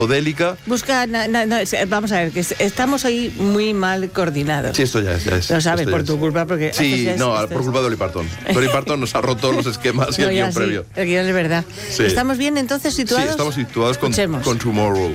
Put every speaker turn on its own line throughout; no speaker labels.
psicodélica.
Busca, vamos a ver, que estamos ahí muy mal coordinados.
Sí, esto ya es.
Lo sabes, por tu culpa, porque...
Sí, por culpa de Dolly Parton. Dolly Parton nos ha roto los esquemas y el guión previo.
El guión es verdad.
Sí.
¿Estamos bien entonces situados?
Sí, estamos situados con Tomorrow.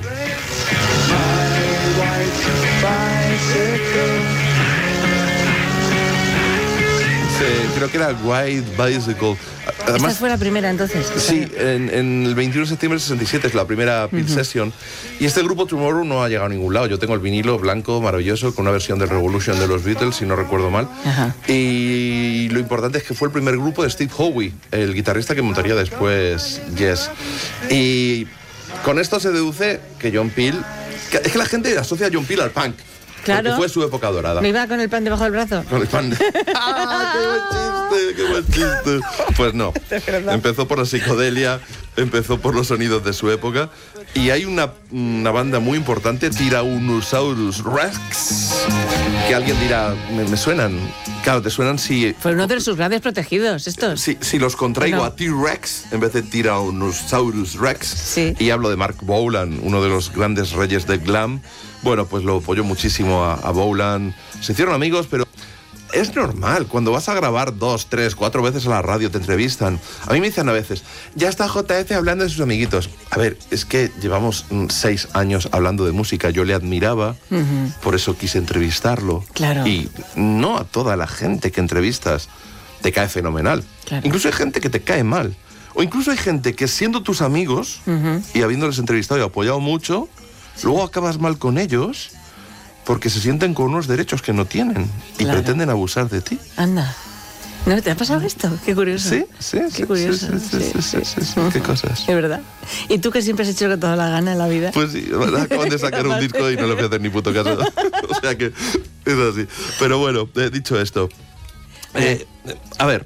Creo que era White Bicycle.
Además, esta fue la primera entonces.
Sí, en el 21 de septiembre del 67 es la primera Peel Session. Y este grupo Tomorrow no ha llegado a ningún lado. Yo tengo el vinilo blanco, maravilloso, con una versión de Revolution de los Beatles, si no recuerdo mal.
Ajá.
Y lo importante es que fue el primer grupo de Steve Howe, el guitarrista que montaría después Yes. Y con esto se deduce que John Peel... Es que la gente asocia a John Peel al punk.
Claro.
Porque fue su época dorada.
¿Me iba con el pan debajo del brazo?
Con el pan. ¡Ah, qué buen chiste! Pues no. Empezó por la psicodelia, empezó por los sonidos de su época. Y hay una banda muy importante, Tyrannosaurus Rex, que alguien dirá, me suenan. Claro, te suenan si...
Fue uno de sus grandes protegidos, estos.
Si los contraigo a T-Rex en vez de Tyrannosaurus Rex,
sí.
Y hablo de Mark Bolan, uno de los grandes reyes del glam, bueno, pues lo apoyo muchísimo a Bolan. Se hicieron amigos, pero es normal. Cuando vas a grabar 2, 3, 4 veces a la radio, te entrevistan. A mí me dicen a veces, ya está JF hablando de sus amiguitos. A ver, es que llevamos 6 años hablando de música. Yo le admiraba, por eso quise entrevistarlo.
Claro.
Y no a toda la gente que entrevistas te cae fenomenal.
Claro.
Incluso hay gente que te cae mal. O incluso hay gente que siendo tus amigos y habiéndoles entrevistado y apoyado mucho, luego acabas mal con ellos porque se sienten con unos derechos que no tienen y pretenden abusar de ti.
Anda. ¿No te ha pasado esto? Qué curioso.
Sí.
Qué curioso.
Sí. Qué cosas.
Es verdad. ¿Y tú que siempre has hecho con toda la gana en la vida?
Pues sí, acaban de sacar un disco y no le voy a hacer ni puto caso. O sea que es así. Pero bueno, dicho esto, a ver,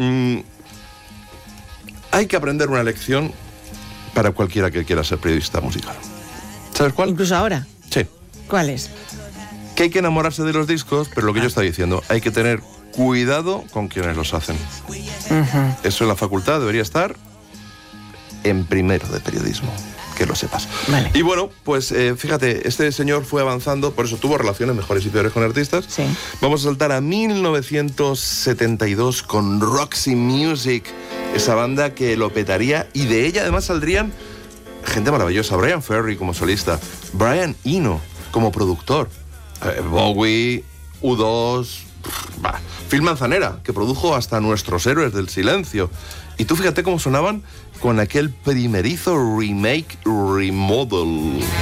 hay que aprender una lección para cualquiera que quiera ser periodista musical. ¿Sabes cuál?
¿Incluso ahora?
Sí.
¿Cuál es?
Que hay que enamorarse de los discos, pero lo que yo estaba diciendo, hay que tener cuidado con quienes los hacen. Eso en la facultad debería estar en primero de periodismo, que lo sepas.
Vale.
Y bueno, pues fíjate, este señor fue avanzando, por eso tuvo relaciones mejores y peores con artistas.
Sí.
Vamos a saltar a 1972 con Roxy Music, esa banda que lo petaría, y de ella además saldrían gente maravillosa. Brian Ferry como solista, Brian Eno como productor, Bowie, U2, Phil Manzanera, que produjo hasta Nuestros Héroes del Silencio. Y tú fíjate cómo sonaban con aquel primerizo remake remodel.